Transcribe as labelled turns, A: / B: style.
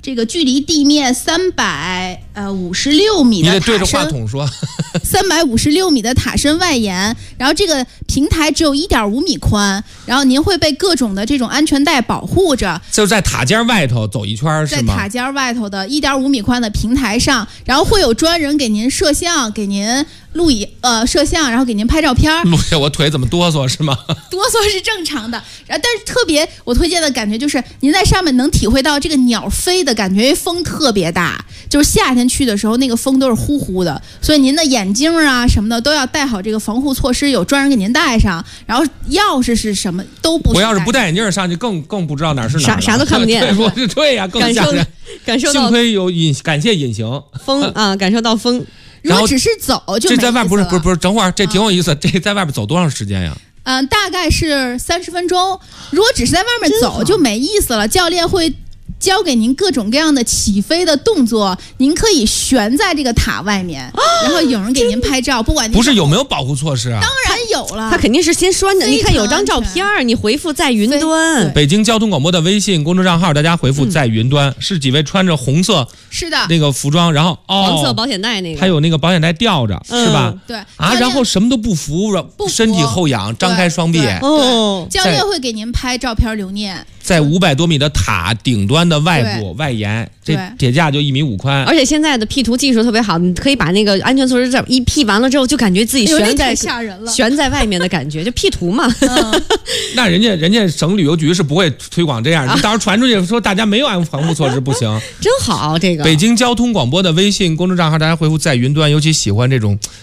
A: 这个距离地面356米的塔身，
B: 你得对着话筒说。
A: 356米的塔身外沿，然后这个平台只有1.5米宽，然后您会被各种的这种安全带保护着，
B: 就在塔尖外头走一圈是吗？
A: 在塔尖外头的1.5米宽的平台上，然后会有专人给您摄像，给您摄像，然后给您拍照片。
B: 录下我腿怎么哆嗦是吗？
A: 哆嗦是正常的，然后但是特别我推荐的感觉就是您在上面能体会到这个鸟飞的感觉，因为风特别大，就是夏天去的时候那个风都是呼呼的，所以您的眼镜啊什么的都要带好这个防护措施，有专人给您带上，然后钥匙是什么都不。
B: 我要是不戴眼镜上去更不知道哪儿是哪儿，
C: 啥都看不见。
B: 对呀，更吓人。
C: 感受到
B: 幸亏有感谢隐形
C: 风啊，感受到风。
A: 如果只是走就没意思了。
B: 这在外不是，等会儿这挺有意思。这在外边走多长时间呀？
A: 大概是30分钟。如果只是在外面走就没意思了，教练会教给您各种各样的起飞的动作，您可以悬在这个塔外面，然后有人给您拍照，不管您
B: 不是有没有保护措施啊？
A: 当然有了，
C: 他肯定是先拴着。你看有张照片，你回复在云端。
B: 北京交通广播的微信公众账号，大家回复在云端，是几位穿着红色
A: 是的
B: 那个服装，然后
C: 黄色保险带那个，
B: 还有那个保险带吊着，是吧？
A: 对
B: 啊，然后什么都不服，身体后仰，张开双臂。
A: 哦，教练会给您拍照片留念。
B: 在500多米的塔顶端的外部外沿，这铁架就1.5米宽。
C: 而且现在的 P 图技术特别好，你可以把那个安全措施这一 P 完了之后，就感觉自己悬在外面的感觉，就 P 图嘛。
B: 那人家省旅游局是不会推广这样，你到时候传出去说大家没有安防护措施不行。
C: 真好，这个
B: 北京交通广播的微信公众账号，大家回复在云端，尤其喜欢这种